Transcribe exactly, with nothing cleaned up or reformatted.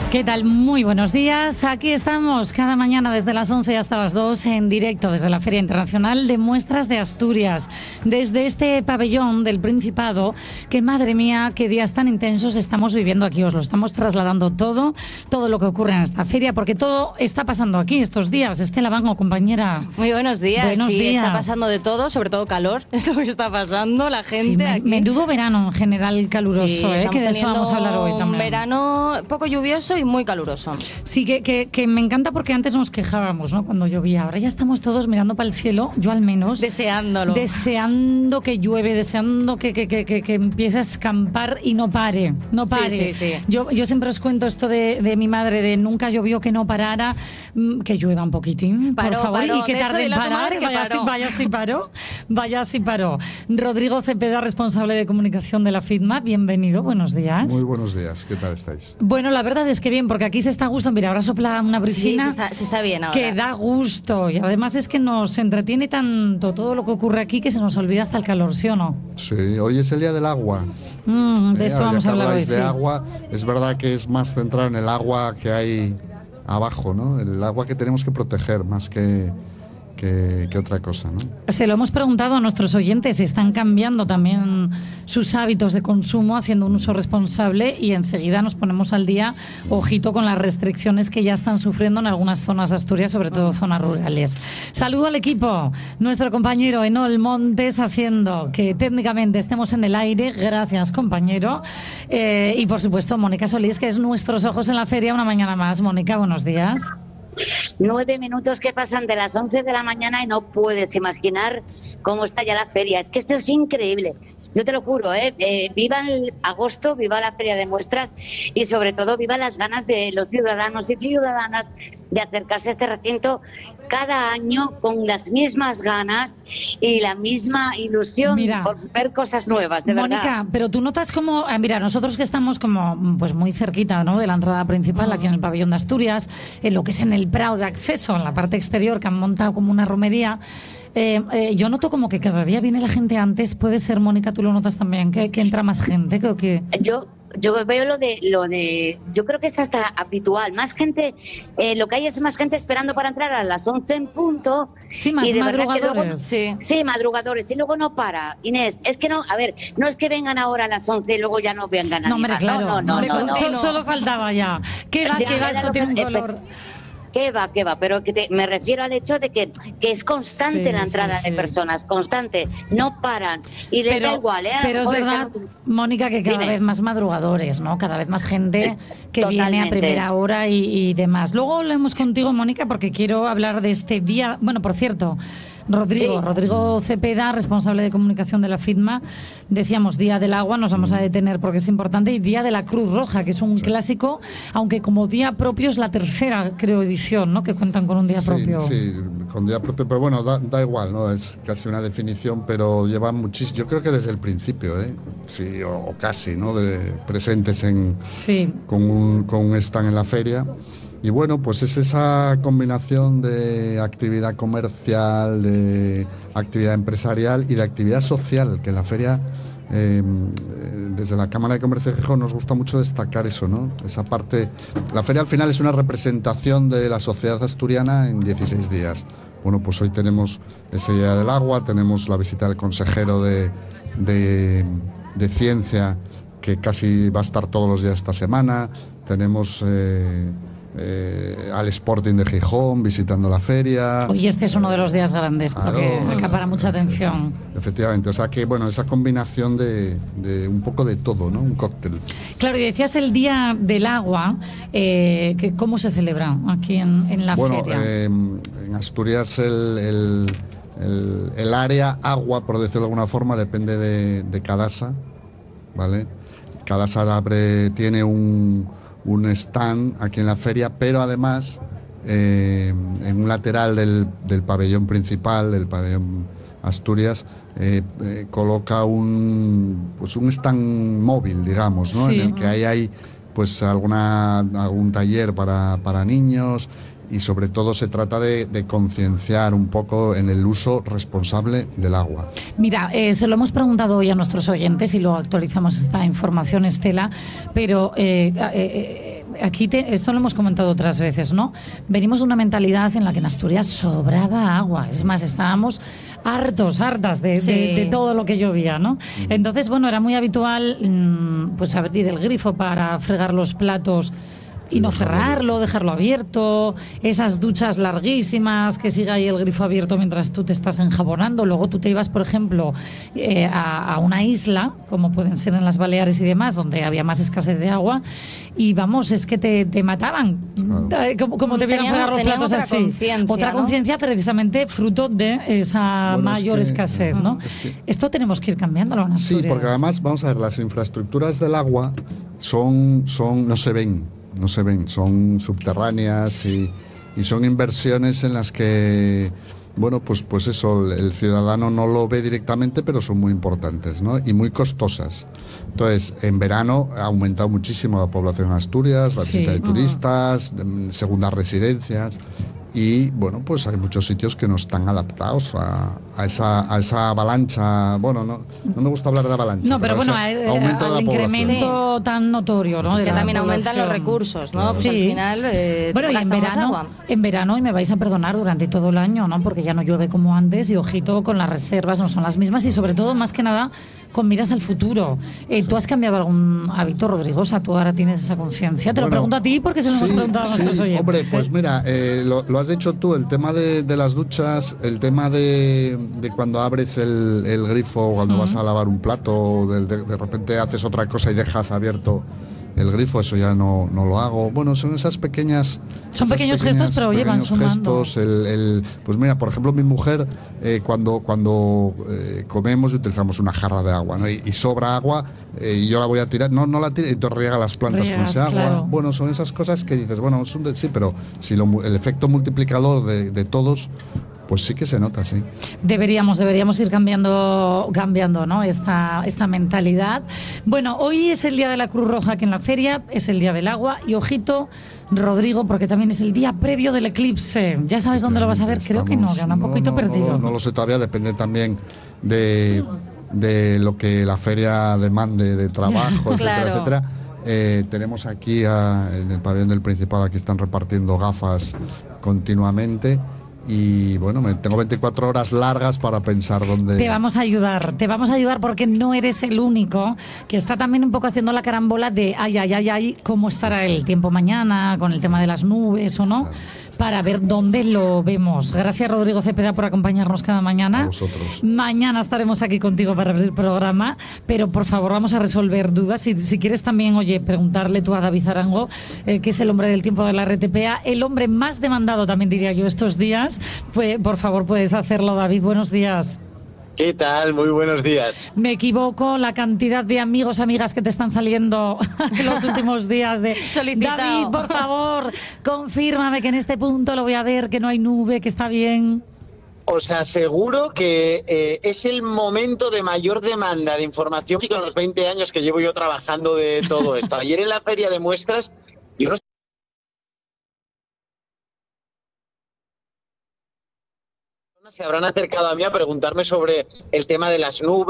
¿Qué tal? Muy buenos días. Aquí estamos cada mañana desde las once hasta las dos en directo desde la Feria Internacional de Muestras de Asturias, desde este pabellón del Principado, que madre mía, qué días tan intensos estamos viviendo aquí. Os lo estamos trasladando todo, todo lo que ocurre en esta feria, porque todo está pasando aquí estos días. Estela Bango, compañera. Muy buenos días. Buenos sí, días. Está pasando de todo, sobre todo calor. Eso que está pasando, la gente Sí, me, aquí. Menudo verano en general caluroso, Sí, ¿eh? Que de eso teniendo vamos a hablar hoy también. Un verano poco lluvioso y muy caluroso. Sí, que, que, que me encanta porque antes nos quejábamos, ¿no? Cuando llovía. Ahora ya estamos todos mirando para el cielo, yo al menos. Deseándolo. Deseando que llueve, deseando que, que, que, que, que empiece a escampar y no pare. No pare. Sí, sí, sí. Yo, yo siempre os cuento esto de, de mi madre, de nunca llovió que no parara, que llueva un poquitín, paró, por favor, paró. y que De tarde hecho, en dile a tu parar. madre que Vaya, paró. si, vaya si paró. Vaya si paró. Rodrigo Cepeda, responsable de comunicación de la FITMA, bienvenido, buenos días. Muy buenos días, ¿qué tal estáis? Bueno, la verdad es que bien, porque aquí se está a gusto. Mira, ahora sopla una brisina. Sí, se está, se está bien ahora. Que da gusto. Y además es que nos entretiene tanto todo lo que ocurre aquí que se nos olvida hasta el calor, ¿sí o no? Sí, hoy es el día del agua. Mm, de Eh, esto ya vamos que a hablar hoy, habláis de sí. agua, es verdad que es más centrado en el agua que hay abajo, ¿no? El agua que tenemos que proteger más que, que, que otra cosa, ¿no? Se lo hemos preguntado a nuestros oyentes, están cambiando también sus hábitos de consumo, haciendo un uso responsable, y enseguida nos ponemos al día, ojito con las restricciones que ya están sufriendo en algunas zonas de Asturias, sobre todo zonas rurales. Saludo al equipo, nuestro compañero Enol Montes haciendo que técnicamente estemos en el aire, gracias compañero, eh, y por supuesto Mónica Solís, que es nuestros ojos en la feria una mañana más. Mónica, buenos días. Nueve minutos que pasan de las once de la mañana y no puedes imaginar cómo está ya la feria. Es que esto es increíble. Yo te lo juro, ¿eh? Eh, viva el agosto, viva la feria de muestras y sobre todo viva las ganas de los ciudadanos y ciudadanas de acercarse a este recinto cada año con las mismas ganas y la misma ilusión. Mira, por ver cosas nuevas, de Mónica, verdad. pero tú notas como, eh, mira, nosotros que estamos como pues muy cerquita, ¿no?, de la entrada principal, aquí en el pabellón de Asturias, en lo que es en el prado de acceso, en la parte exterior, que han montado como una romería. Eh, eh, yo noto como que cada día viene la gente antes. Puede ser, Mónica, tú lo notas también, que, que entra más gente, creo que... Yo yo veo lo de lo de yo creo que es hasta habitual, más gente, eh, lo que hay es más gente esperando para entrar a las once en punto. Sí, más y de verdad que madrugadores. luego, Sí. sí, madrugadores, y luego no para. Inés, es que no, a ver, no es que vengan ahora a las once y luego ya no vengan a No, hombre, claro. no, no, Hombre, no, so- no, so- no. Solo faltaba ya. ¿Qué va, Ya, qué va? era Esto lo tiene un que- color... ¿Qué va, qué va? Pero que te- me refiero al hecho de que, que es constante Sí, la entrada sí, sí. de personas, constante, no paran. Y les Pero, da igual, ¿eh? A lo pero es mejor verdad, están- Mónica, que cada Dime. vez más madrugadores, ¿no? Cada vez más gente que viene a Totalmente. primera hora y, y demás. Luego hablemos contigo, Mónica, porque quiero hablar de este día. Bueno, por cierto, Rodrigo, Sí. Rodrigo Cepeda, responsable de comunicación de la FITMA, decíamos Día del Agua, nos vamos a detener porque es importante, y Día de la Cruz Roja, que es un clásico, aunque como día propio es la tercera, creo, edición, ¿no?, que cuentan con un día Sí, propio. sí, con día propio, pero bueno, da, da igual, ¿no? Es casi una definición, pero lleva muchísimo, yo creo que desde el principio, ¿eh? Sí, o, o casi, ¿no? De presentes en, Sí. con un, con un stand en la feria. Y bueno, pues es esa combinación de actividad comercial, de actividad empresarial y de actividad social, que en la feria, eh, desde la Cámara de Comercio de Gijón, nos gusta mucho destacar eso, ¿no? Esa parte. La feria al final es una representación de la sociedad asturiana en dieciséis días. Bueno, pues hoy tenemos ese Día del Agua, tenemos la visita del consejero de, de, de Ciencia, que casi va a estar todos los días esta semana, tenemos... Eh, Eh, al Sporting de Gijón visitando la feria. Hoy este es uno de los días grandes porque Claro. acapara mucha atención. Efectivamente, o sea que bueno, esa combinación de, de un poco de todo, ¿no? Un cóctel. Claro, y decías el Día del Agua, eh, que ¿cómo se celebra aquí en, en la Bueno, feria? eh, en Asturias el, el, el, el área agua, por decirlo de alguna forma, depende de, de Cadasa, ¿vale? Cadasa abre, tiene un, un stand aquí en la feria, pero además eh, en un lateral del, del pabellón principal, del pabellón Asturias, eh, eh, coloca un, pues un stand móvil, digamos, ¿no? Sí. En el que ahí hay pues alguna, algún taller para, para niños, y sobre todo se trata de, de concienciar un poco en el uso responsable del agua. Mira, eh, se lo hemos preguntado hoy a nuestros oyentes y luego actualizamos esta información, Estela, pero eh, eh, aquí te, esto lo hemos comentado otras veces, ¿no? Venimos de una mentalidad en la que en Asturias sobraba agua. Es más, estábamos hartos, hartas de, Sí. de, de todo lo que llovía, ¿no? Entonces, bueno, era muy habitual mmm, pues abrir el grifo para fregar los platos y no cerrarlo, dejarlo abierto, esas duchas larguísimas, que siga ahí el grifo abierto mientras tú te estás enjabonando. Luego tú te ibas, por ejemplo, eh, a, a una isla, como pueden ser en las Baleares y demás, donde había más escasez de agua, y vamos, es que te, te mataban, Claro. eh, como, como te vieran Teníamos- fregar los teníamos platos otra así. conciencia, Otra ¿no? conciencia precisamente fruto de esa Bueno, es mayor que- escasez, ¿no? es que- Esto tenemos que ir cambiándolo en Sí, Asturias. porque además, vamos a ver, las infraestructuras del agua son, son no se ven, no se ven, son subterráneas y, y son inversiones en las que, bueno, pues, pues eso, el ciudadano no lo ve directamente, pero son muy importantes, ¿no? Y muy costosas. Entonces, en verano ha aumentado muchísimo la población en Asturias, la Sí. visita de turistas, mm, segundas residencias. Y bueno, pues hay muchos sitios que no están adaptados a, a esa, a esa avalancha. Bueno, no, no me gusta hablar de avalancha. No, pero bueno, ese eh, aumento de al la incremento tan notorio, ¿no? de Que la también aumentan los población. recursos, ¿no? Pues Sí. al final eh, Bueno, y en gastamos verano, agua. en verano, y me vais a perdonar, durante todo el año, ¿no? Porque ya no llueve como antes y ojito con las reservas, no son las mismas y sobre todo, más que nada, con miras al futuro. Eh, ¿Tú has cambiado algún hábito, Rodrigo? O sea, tú ahora tienes esa conciencia. Te lo Bueno, pregunto a ti porque se lo hemos sí, preguntado a sí, nuestros oyentes. Hombre, ¿eh? pues mira, eh, lo, lo has dicho tú, el tema de, de las duchas, el tema de, de cuando abres el, el grifo, cuando vas a lavar un plato, de, de, de repente haces otra cosa y dejas abierto el grifo, eso ya no, no lo hago. Bueno, son esas pequeñas... Son esas pequeños gestos, pero oye, van pequeños sumando. gestos, el, el- pues mira, por ejemplo, mi mujer, eh, cuando, cuando eh, comemos y utilizamos una jarra de agua, ¿no? y, y sobra agua, eh, y yo la voy a tirar, no, no la tiro, y tú riega las plantas con Riegas, ese agua. claro. Bueno, son esas cosas que dices, bueno, es un de- sí, pero si lo mu- el efecto multiplicador de, de todos, pues sí que se nota, sí. Deberíamos, deberíamos ir cambiando, cambiando, ¿no? Esta, esta mentalidad. Bueno, hoy es el día de la Cruz Roja aquí en la feria, es el día del agua y ojito, Rodrigo, porque también es el día previo del eclipse. ¿Ya sabes dónde lo vas a ver? Creo que no, que anda un No, poquito no, no, perdido. No, no lo sé todavía, depende también de, de lo que la feria demande de trabajo, etcétera, Claro. etcétera. Eh, tenemos aquí a- en el pabellón del Principado, aquí están repartiendo gafas continuamente. Y bueno, me, tengo veinticuatro horas largas para pensar dónde... Te vamos a ayudar, te vamos a ayudar porque no eres el único que está también un poco haciendo la carambola de ay, ay, ay, ay, cómo estará el tiempo mañana con el tema de las nubes o no, para ver dónde lo vemos. Gracias, Rodrigo Cepeda, por acompañarnos cada mañana. A vosotros. Mañana estaremos aquí contigo para abrir el programa, pero por favor vamos a resolver dudas. Si, si quieres también, oye, preguntarle tú a David Arango, eh, que es el hombre del tiempo de la R T P A, el hombre más demandado también diría yo estos días, pues por favor puedes hacerlo, David. Buenos días. ¿Qué tal? Muy buenos días. Me equivoco, la cantidad de amigos, amigas que te están saliendo en los últimos días de Solicitado. David, por favor, confírmame que en este punto lo voy a ver, que no hay nube, que está bien. Os aseguro que eh, es el momento de mayor demanda de información y con los veinte años que llevo yo trabajando de todo esto. Ayer en la feria de muestras, yo no se habrán acercado a mí a preguntarme sobre el tema de las nubes.